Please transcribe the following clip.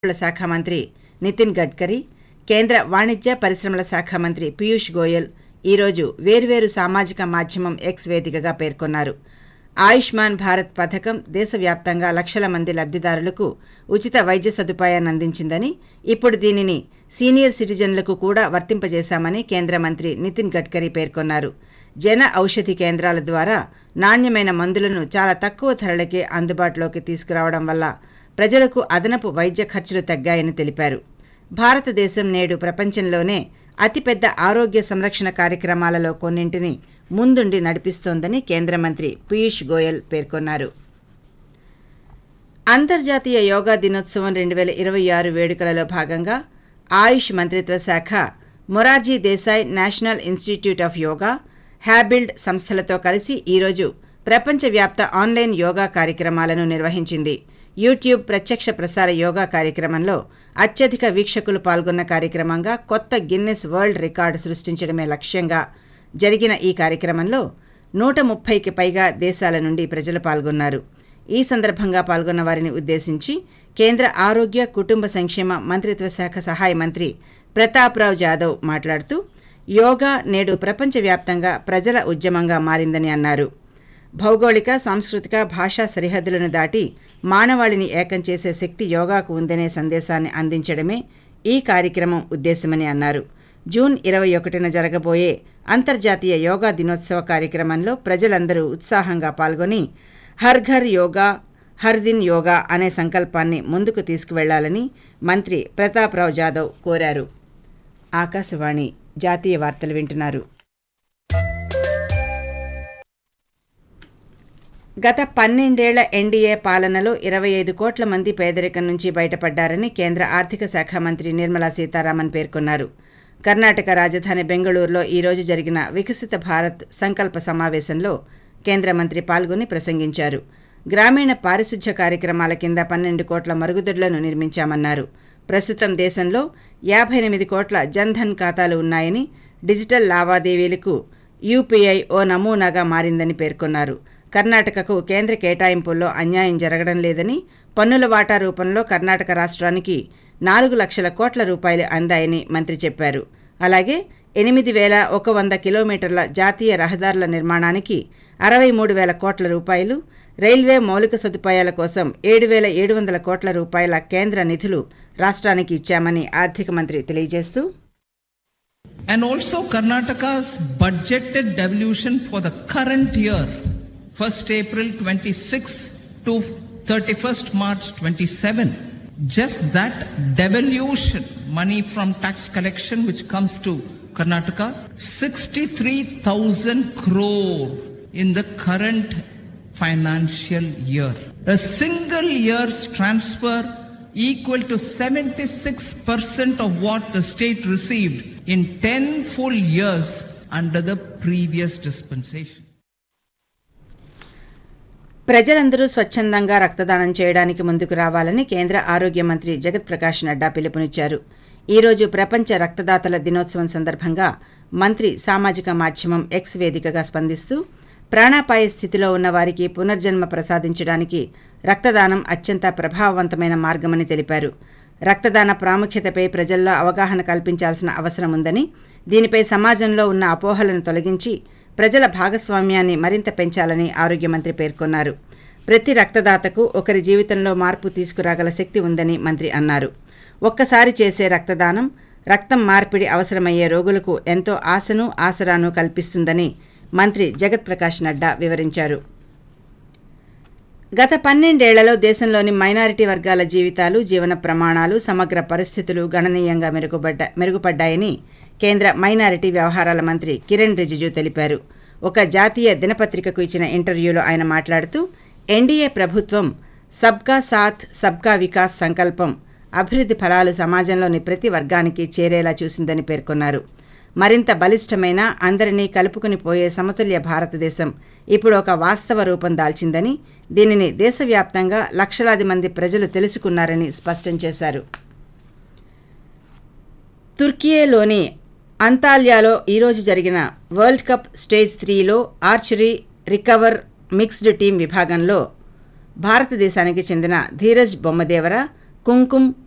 శాఖ మంత్రి నితిన్ గడ్కరీ, కేంద్ర వాణిజ్య పరిశ్రమల శాఖ మంత్రి పీయూష్ గోయల్ ఈరోజు వేర్వేరు సామాజిక మాధ్యమం ఎక్స్ వేదికగా పేర్కొన్నారు. ఆయుష్మాన్ భారత్ పథకం దేశవ్యాప్తంగా లక్షల మంది లబ్ధిదారులకు ఉచిత వైద్య సదుపాయాన్ని అందించిందని, ఇప్పుడు దీనిని సీనియర్ సిటిజన్లకు కూడా వర్తింపజేశామని కేంద్ర మంత్రి నితిన్ గడ్కరీ పేర్కొన్నారు. జన ఔషధి కేంద్రాల ద్వారా నాణ్యమైన మందులను చాలా తక్కువ ధరలకే అందుబాటులోకి తీసుకురావడం వల్ల ప్రజలకు అదనపు వైద్య ఖర్చులు తగ్గాయని తెలిపారు. భారతదేశం నేడు ప్రపంచంలోనే అతిపెద్ద ఆరోగ్య సంరక్షణ కార్యక్రమాలలో కొన్నింటిని ముందుండి నడిపిస్తోందని కేంద్ర మంత్రి పీయూష్ గోయల్ పేర్కొన్నారు. అంతర్జాతీయ యోగా దినోత్సవం 2026 వేడుకలలో భాగంగా ఆయుష్ మంత్రిత్వ శాఖ Morarji Desai national institute of yoga, హ్యాబిల్డ్ సంస్థలతో కలిసి ఈరోజు ప్రపంచవ్యాప్త ఆన్లైన్ యోగా కార్యక్రమాలను నిర్వహించింది. యూట్యూబ్ ప్రత్యక్ష ప్రసార యోగా కార్యక్రమంలో అత్యధిక వీక్షకులు పాల్గొన్న కార్యక్రమంగా కొత్త గిన్నెస్ వరల్డ్ రికార్డు సృష్టించడమే లక్ష్యంగా జరిగిన ఈ కార్యక్రమంలో 130కి పైగా దేశాల నుండి ప్రజలు పాల్గొన్నారు. ఈ సందర్భంగా పాల్గొన్న వారిని ఉద్దేశించి కేంద్ర ఆరోగ్య కుటుంబ సంక్షేమ మంత్రిత్వ శాఖ సహాయ మంత్రి ప్రతాప్రావ్ జాదవ్ మాట్లాడుతూ, యోగా నేడు ప్రపంచవ్యాప్తంగా ప్రజల ఉద్యమంగా మారిందని అన్నారు. భౌగోళిక, సాంస్కృతిక, భాషా సరిహద్దులను దాటి మానవాళిని ఏకం చేసే శక్తి యోగాకు ఉందనే సందేశాన్ని అందించడమే ఈ కార్యక్రమం ఉద్దేశమని అన్నారు. జూన్ 21న జరగబోయే అంతర్జాతీయ యోగా దినోత్సవ కార్యక్రమంలో ప్రజలందరూ ఉత్సాహంగా పాల్గొని హర్ ఘర్ యోగా, హర్ దిన్ యోగా అనే సంకల్పాన్ని ముందుకు తీసుకువెళ్లాలని మంత్రి ప్రతాప్రావ్ జాదవ్ కోరారు. ఆకాశవాణి జాతీయ వార్తలు వింటున్నారు. గత 12 ఏళ్ల ఎన్డీఏ పాలనలో 25 కోట్ల మంది పేదరికం నుంచి బయటపడ్డారని కేంద్ర ఆర్థిక శాఖ మంత్రి నిర్మలా సీతారామన్ పేర్కొన్నారు. కర్ణాటక రాజధాని బెంగళూరులో ఈరోజు జరిగిన వికసిత భారత్ సంకల్ప సమావేశంలో కేంద్ర మంత్రి పాల్గొని ప్రసంగించారు. గ్రామీణ పారిశుధ్య కార్యక్రమాల కింద 12 కోట్ల మరుగుదొడ్లను నిర్మించామన్నారు. ప్రస్తుతం దేశంలో 58 కోట్ల జన్ధన్ ఖాతాలు ఉన్నాయని, డిజిటల్ లావాదేవీలకు యూపీఐ ఓ నమూనాగా మారిందని పేర్కొన్నారు. కర్ణాటకకు కేంద్ర కేటాయింపుల్లో అన్యాయం జరగడం లేదని, పన్నుల వాటా రూపంలో కర్ణాటక రాష్ట్రానికి 4 లక్షల కోట్ల రూపాయలు అందాయని మంత్రి చెప్పారు. అలాగే 8,100 కిలోమీటర్ల జాతీయ రహదారుల నిర్మాణానికి 63,000 కోట్ల రూపాయలు, రైల్వే మౌలిక సదుపాయాల కోసం 7,700 కోట్ల రూపాయల కేంద్ర నిధులు రాష్ట్రానికి ఇచ్చామని ఆర్థిక మంత్రి తెలియజేస్తూ, And also Karnataka's budgeted devolution for the current year, 1st April 26 to 31st March 27. Just that devolution money from tax collection which comes to Karnataka, 63,000 crore in the current financial year. A single year's transfer equal to 76% of what the state received in 10 full years under the previous dispensation. ప్రజలందరూ స్వచ్ఛందంగా రక్తదానం చేయడానికి ముందుకు రావాలని కేంద్ర ఆరోగ్య మంత్రి జగత్ ప్రకాష్ నడ్డా పిలుపునిచ్చారు. ఈరోజు ప్రపంచ రక్తదాతల దినోత్సవం సందర్భంగా మంత్రి సామాజిక మాధ్యమం ఎక్స్ వేదికగా స్పందిస్తూ, ప్రాణాపాయ స్థితిలో ఉన్న వారికి పునర్జన్మ ప్రసాదించడానికి రక్తదానం అత్యంత ప్రభావవంతమైన మార్గమని తెలిపారు. రక్తదాన ప్రాముఖ్యతపై ప్రజల్లో అవగాహన కల్పించాల్సిన అవసరం ఉందని, దీనిపై సమాజంలో ఉన్న అపోహలను తొలగించి ప్రజల భాగస్వామ్యాన్ని మరింత పెంచాలని ఆరోగ్య మంత్రి పేర్కొన్నారు. ప్రతి రక్తదాతకు ఒకరి జీవితంలో మార్పు తీసుకురాగల శక్తి ఉందని మంత్రి అన్నారు. ఒక్కసారి చేసే రక్తదానం రక్తం మార్పిడి అవసరమయ్యే రోగులకు ఎంతో ఆశను, ఆసరాను కల్పిస్తుందని మంత్రి జగత్ ప్రకాష్ నడ్డా వివరించారు. గత 12 ఏళ్లలో దేశంలోని మైనారిటీ వర్గాల జీవితాలు, జీవన ప్రమాణాలు, సమగ్ర పరిస్థితులు గణనీయంగా మెరుగుపడ్డాయని కేంద్ర మైనారిటీ వ్యవహారాల మంత్రి కిరణ్ రిజిజు తెలిపారు. ఒక జాతీయ దినపత్రికకు ఇచ్చిన ఇంటర్వ్యూలో ఆయన మాట్లాడుతూ, ఎన్డీఏ ప్రభుత్వం సబ్కా సాథ్ సబ్కా వికాస్ సంకల్పం అభివృద్ధి ఫలాలు సమాజంలోని ప్రతి వర్గానికి చేరేలా చూసిందని పేర్కొన్నారు. మరింత బలిష్టమైన, అందరినీ కలుపుకుని పోయే సమతుల్య భారతదేశం ఇప్పుడు ఒక వాస్తవ రూపం దాల్చిందని, దీనిని దేశవ్యాప్తంగా లక్షలాది మంది ప్రజలు తెలుసుకున్నారని స్పష్టం చేశారు. తుర్కియేలోని అంతాల్యాలో ఈరోజు జరిగిన world cup stage 3లో archery recover mixed team విభాగంలో భారతదేశానికి చెందిన ధీరజ్ బొమ్మదేవర, కుంకుమ్